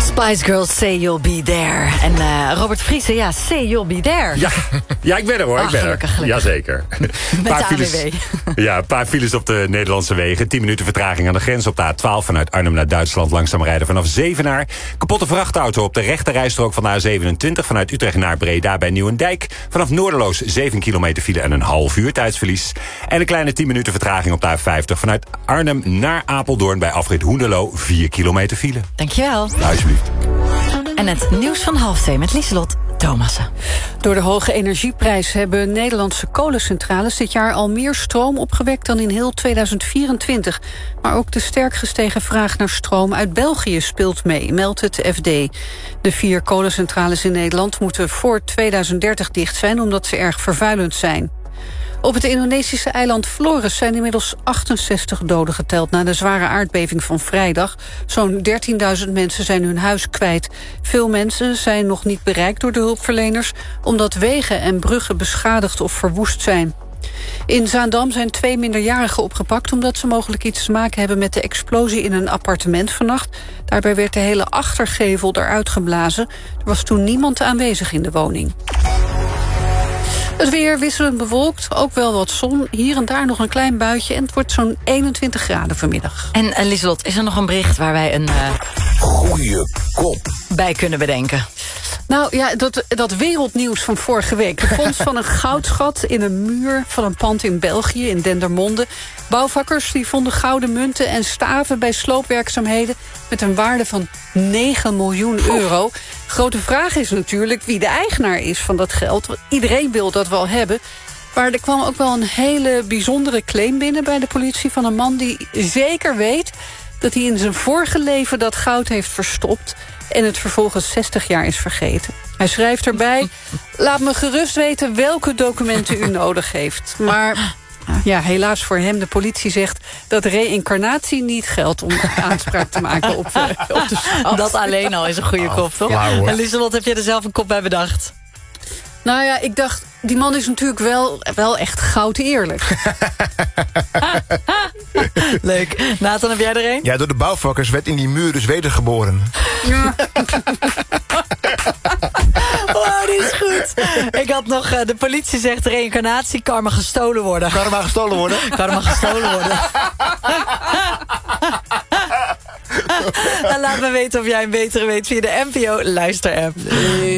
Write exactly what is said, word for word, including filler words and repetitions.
Spice Girls, Say You'll Be There. En uh, Robert Vriesen, ja, Say You'll Be There. Ja, ja ik ben er hoor, oh, ik ben gelukkig, er. gelukkig. Jazeker. Met paar de A W W. files, ja, een paar files op de Nederlandse wegen. tien minuten vertraging aan de grens op de A twaalf vanuit Arnhem naar Duitsland. Langzaam rijden vanaf Zevenaar. Kapotte vrachtauto op de rechterrijstrook van de A zevenentwintig... vanuit Utrecht naar Breda bij Nieuwendijk. Vanaf Noorderloos zeven kilometer file en een half uur tijdsverlies. En een kleine tien minuten vertraging op de A vijftig... vanuit Arnhem naar Apeldoorn bij afrit Hoenderloo. vier kilometer file. Dankjewel. Alsjeblieft. En het nieuws van half twee met Lieselot Thomassen. Door de hoge energieprijs hebben Nederlandse kolencentrales dit jaar al meer stroom opgewekt dan in heel tweeduizend vierentwintig. Maar ook de sterk gestegen vraag naar stroom uit België speelt mee, meldt het F D. De vier kolencentrales in Nederland moeten voor tweeduizend dertig dicht zijn omdat ze erg vervuilend zijn. Op het Indonesische eiland Flores zijn inmiddels achtenzestig doden geteld na de zware aardbeving van vrijdag. Zo'n dertienduizend mensen zijn hun huis kwijt. Veel mensen zijn nog niet bereikt door de hulpverleners, omdat wegen en bruggen beschadigd of verwoest zijn. In Zaandam zijn twee minderjarigen opgepakt omdat ze mogelijk iets te maken hebben met de explosie in een appartement vannacht. Daarbij werd de hele achtergevel eruit geblazen. Er was toen niemand aanwezig in de woning. Het weer wisselend bewolkt, ook wel wat zon. Hier en daar nog een klein buitje en het wordt zo'n eenentwintig graden vanmiddag. En uh, Lieselot, is er nog een bericht waar wij een uh, goeie kop bij kunnen bedenken? Nou ja, dat, dat wereldnieuws van vorige week. De vondst van een goudschat in een muur van een pand in België, in Dendermonde. Bouwvakkers die vonden gouden munten en staven bij sloopwerkzaamheden met een waarde van negen miljoen euro. Grote vraag is natuurlijk wie de eigenaar is van dat geld. Want iedereen wil dat wel hebben. Maar er kwam ook wel een hele bijzondere claim binnen bij de politie van een man die zeker weet dat hij in zijn vorige leven dat goud heeft verstopt en het vervolgens zestig jaar is vergeten. Hij schrijft erbij: laat me gerust weten welke documenten u nodig heeft. Maar ja, helaas voor hem, de politie zegt dat reïncarnatie niet geldt om aanspraak te maken op de, op de schat. Dat alleen al is een goede kop, toch? Ja, en Lieselot, heb je er zelf een kop bij bedacht? Nou ja, ik dacht, die man is natuurlijk wel, wel echt goud eerlijk. Leuk. Nathan, heb jij er een? Ja, door de bouwvakkers werd in die muur dus wedergeboren. Ja. Oh, die is goed. Ik had nog, uh, de politie zegt reïncarnatie, karma gestolen worden. Karma gestolen worden? Karma gestolen worden. En laat me weten of jij een betere weet via de N P O luister-app.